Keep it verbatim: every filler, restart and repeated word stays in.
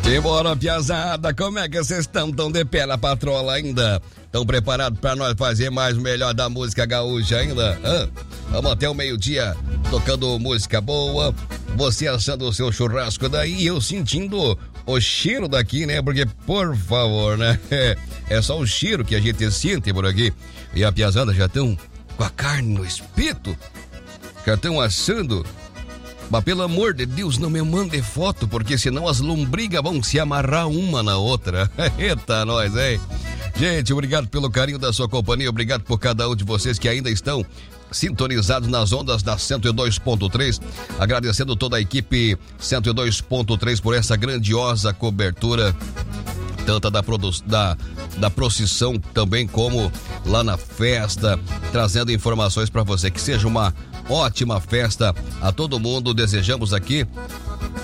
Simbora, piazada, como é que vocês estão? Tão de pé na patrola ainda? Estão preparados pra nós fazer mais o melhor da música gaúcha ainda? Hã? Vamos até o meio-dia tocando música boa, você assando o seu churrasco daí e eu sentindo o cheiro daqui, né? Porque, por favor, né? É, é só o cheiro que a gente sente por aqui. E a piazada já estão com a carne no espeto, já estão assando. Mas pelo amor de Deus, não me mande foto, porque senão as lombrigas vão se amarrar uma na outra. Eita, nós, hein? Gente, obrigado pelo carinho da sua companhia, obrigado por cada um de vocês que ainda estão sintonizados nas ondas da cento e dois ponto três. Agradecendo toda a equipe cento e dois ponto três por essa grandiosa cobertura, tanto da, produ- da, da procissão também como lá na festa, trazendo informações para você. Que seja uma ótima festa a todo mundo. Desejamos aqui